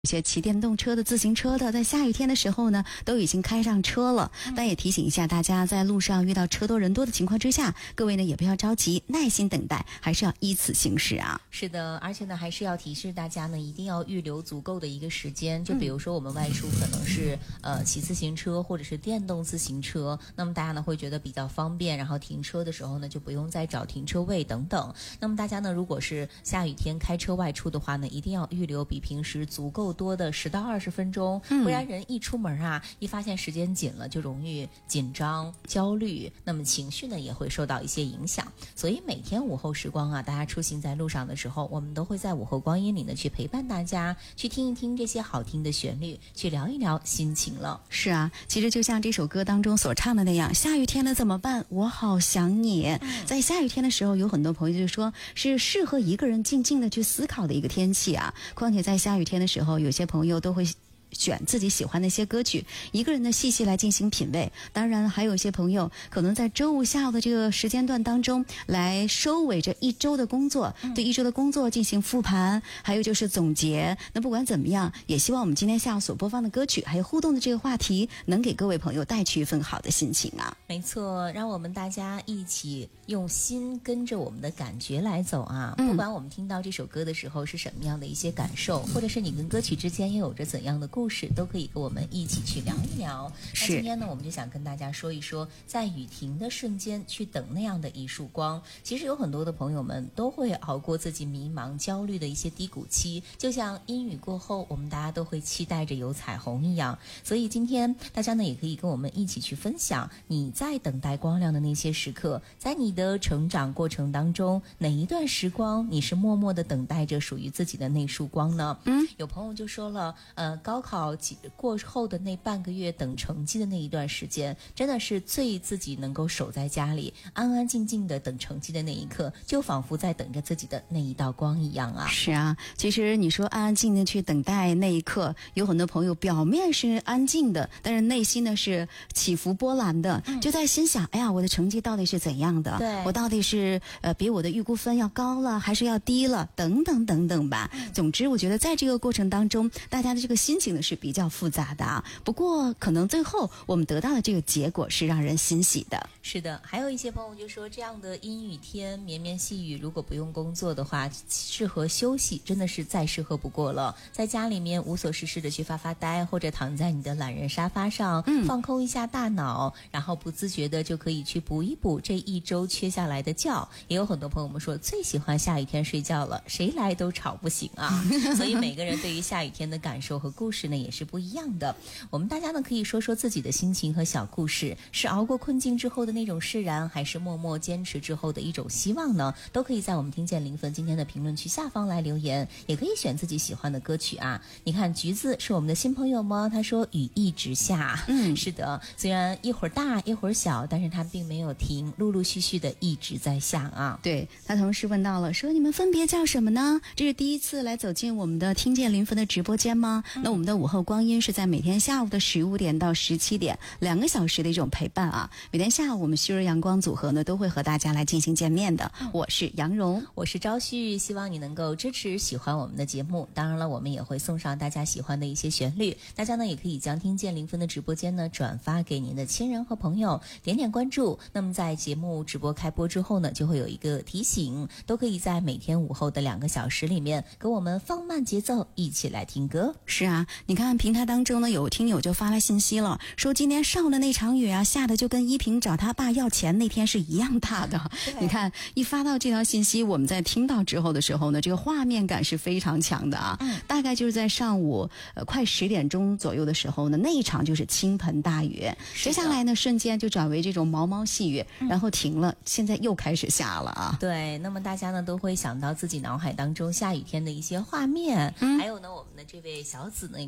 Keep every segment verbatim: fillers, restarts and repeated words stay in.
有些骑电动车的、自行车的，在下雨天的时候呢，都已经开上车了。但也提醒一下大家，在路上遇到车多人多的情况之下，各位呢也不要着急，耐心等待，还是要依次行驶啊。 是的，而且呢，还是要提示大家呢，一定要预留足够的一个时间。就比如说我们外出可能是、嗯、呃骑自行车或者是电动自行车，那么大家呢会觉得比较方便，然后停车的时候呢就不用再找停车位等等。那么大家呢，如果是下雨天开车外出的话呢，一定要预留比平时足够多的十到二十分钟，不然人一出门啊，一发现时间紧了，就容易紧张、焦虑，那么情绪呢也会受到一些影响。所以每天午后时光啊，大家出行在路上的时候，我们都会在午后光阴里呢去陪伴大家，去听一听这些好听的旋律，去聊一聊心情了。 是啊，其实就像这首歌当中所唱的那样，下雨天了怎么办？我好想你。嗯、在下雨天的时候，有很多朋友就说是适合一个人静静的去思考的一个天气啊。况且在下雨天的时候，有些朋友都会选自己喜欢的一些歌曲，一个人的细细来进行品味。当然还有一些朋友可能在周五下午的这个时间段当中来收尾这一周的工作，嗯、对一周的工作进行复盘，还有就是总结。那不管怎么样，也希望我们今天下午所播放的歌曲还有互动的这个话题能给各位朋友带去一份好的心情啊。 没错，让我们大家一起用心跟着我们的感觉来走啊。嗯、不管我们听到这首歌的时候是什么样的一些感受，或者是你跟歌曲之间又有着怎样的故事，都可以跟我们一起去聊一聊。那今天呢，我们就想跟大家说一说，在雨停的瞬间去等那样的一束光。其实有很多的朋友们都会熬过自己迷茫、焦虑的一些低谷期，就像阴雨过后，我们大家都会期待着有彩虹一样。所以今天大家呢，也可以跟我们一起去分享你在等待光亮的那些时刻，在你的成长过程当中，哪一段时光你是默默的等待着属于自己的那束光呢？嗯，有朋友就说了，呃，高考过后的那半个月等成绩的那一段时间，真的是最自己能够守在家里安安静静的等成绩的那一刻，就仿佛在等着自己的那一道光一样啊。 是啊，其实你说安安静静去等待那一刻，有很多朋友表面是安静的，但是内心呢是起伏波澜的，嗯、就在心想，哎呀，我的成绩到底是怎样的？ 对， 我到底是呃比我的预估分要高了，还是要低了？等等等等吧。嗯、总之，我觉得在这个过程当中，大家的这个心情呢是比较复杂的啊。不过，可能最后我们得到的这个结果是让人欣喜的。 是的，还有一些朋友就说，这样的阴雨天绵绵细雨，如果不用工作的话，适合休息，真的是再适合不过了。在家里面无所事事的去发发呆，或者躺在你的懒人沙发上，嗯、放空一下大脑，然后不自觉的就可以去补一补这一周缺下来的觉。也有很多朋友们说最喜欢下雨天睡觉了，谁来都吵不醒啊。所以每个人对于下雨天的感受和故事呢也是不一样的。我们大家呢可以说说自己的心情和小故事，是熬过困境之后的那种释然，还是默默坚持之后的一种希望呢？都可以在我们听见零分今天的评论区下方来留言，也可以选自己喜欢的歌曲啊。你看橘子是我们的新朋友吗？他说雨一直下。嗯，是的，虽然一会儿大一会儿小，但是它并没有停，陆陆续续的一直在下啊。 对，他同时问到了，说你们分别叫什么呢？这是第一次来走进我们的听见零分的直播间吗？嗯、那我们的午后光阴是在每天下午的十五点到十七点，两个小时的一种陪伴啊。每天下午我们旭日阳光组合呢都会和大家来进行见面的。我是杨蓉， 我是朝旭，希望你能够支持喜欢我们的节目。当然了，我们也会送上大家喜欢的一些旋律，大家呢也可以将听见零分的直播间呢转发给您的亲人和朋友，点点关注。那么在节目直播开播之后呢，就会有一个提醒，都可以在每天午后的两个小时里面跟我们放慢节奏一起来听歌。 是啊，你看平台当中呢有听友就发来信息了，说今天上午的那场雨啊，下的就跟依萍找他爸要钱那天是一样大的。你看一发到这条信息，我们在听到之后的时候呢，这个画面感是非常强的啊。嗯、大概就是在上午呃快十点钟左右的时候呢，那一场就是倾盆大雨，接下来呢瞬间就转为这种毛毛细雨，嗯、然后停了，现在又开始下了啊。 对，那么大家呢都会想到自己脑海当中下雨天的一些画面，嗯、还有呢我们的这位小紫呢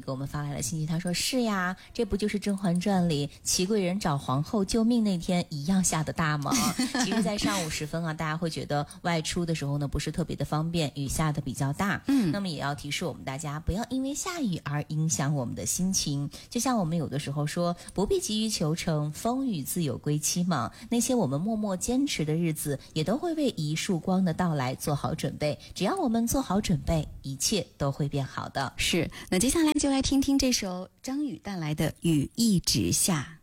给我们发来了信息，他说是呀，这不就是《甄嬛传》里祺贵人找皇后救命那天一样下的大吗？其实在上午时分啊，大家会觉得外出的时候呢不是特别的方便，雨下的比较大，嗯，那么也要提示我们大家不要因为下雨而影响我们的心情。就像我们有的时候说不必急于求成，风雨自有归期嘛，那些我们默默坚持的日子也都会为一束光的到来做好准备，只要我们做好准备，一切都会变好的。 是，那接下来就来听听这首张宇带来的《雨一直下》。